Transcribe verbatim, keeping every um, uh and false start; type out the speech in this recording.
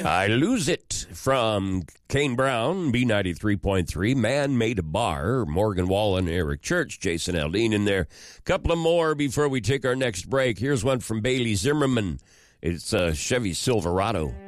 I Lose It from Kane Brown, B ninety-three point three, Man Made a Bar, Morgan Wallen, Eric Church, Jason Aldean in there. Couple of more before we take our next break. Here's one from Bailey Zimmerman. It's a Chevy Silverado.